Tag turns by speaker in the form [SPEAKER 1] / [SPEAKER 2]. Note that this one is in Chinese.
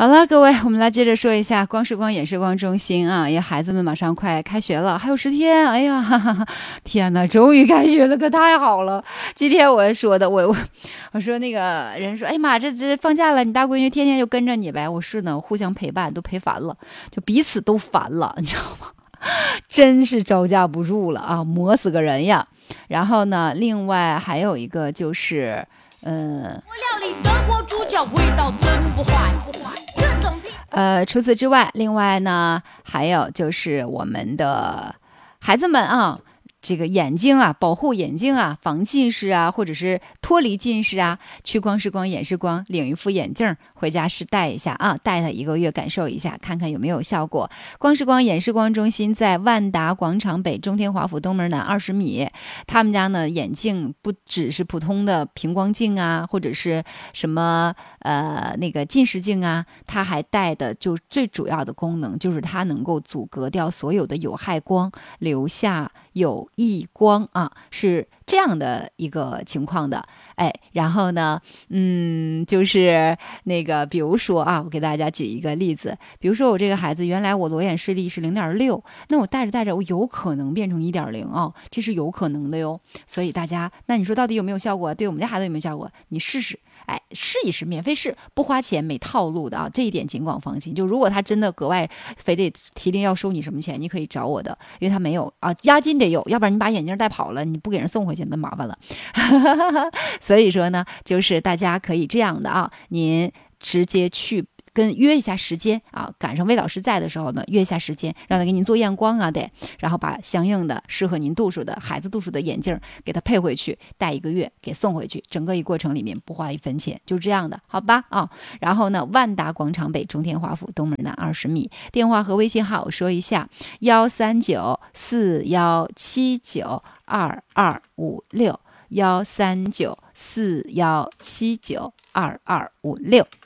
[SPEAKER 1] 好了，各位，我们来接着说一下光视光眼视光中心啊，因为孩子们马上快开学了，还有10天，哎呀，哈哈哈，天哪，终于开学了，可太好了！今天我说的，我说那个人说，哎妈，这放假了，你大闺女天天就跟着你呗。我是呢，互相陪伴，都陪烦了，就彼此都烦了，你知道吗？真是招架不住了啊，磨死个人呀！然后呢，另外还有一个就是。我料理德国猪脚味道真不坏，除此之外，另外呢，还有就是我们的孩子们啊，这个眼睛啊，保护眼睛啊，防近视啊，或者是脱离近视啊，去光视光眼视光领一副眼镜回家试戴一下啊，戴它1个月感受一下，看看有没有效果。光视光眼视光中心在万达广场北中天华府东门南20米，他们家呢眼镜不只是普通的平光镜啊，或者是什么那个近视镜啊，它还带的就最主要的功能就是它能够阻隔掉所有的有害光，留下有益光啊，是这样的一个情况的。哎，然后呢，就是那个，比如说啊，我给大家举一个例子，比如说我这个孩子，原来我裸眼视力是0.6，那我戴着戴着，我有可能变成1.0啊，这是有可能的哟。所以大家，那你说到底有没有效果？对我们家孩子有没有效果？你试试。哎，试一试，免费试，不花钱，没套路的啊，这一点尽管放心。就如果他真的格外非得提定要收你什么钱，你可以找我的，因为他没有啊，押金得有，要不然你把眼镜带跑了，你不给人送回去那麻烦了。所以说呢，就是大家可以这样的啊，您直接去约一下时间啊，赶上魏老师在的时候呢，约一下时间，让他给您做验光啊，得，然后把相应的适合您度数的孩子度数的眼镜给他配回去，戴1个月给送回去，整个一过程里面不花1分钱，就这样的，好吧啊。然后呢，万达广场北中天华府东门南20米，电话和微信号我说一下：13941792256，13941792256。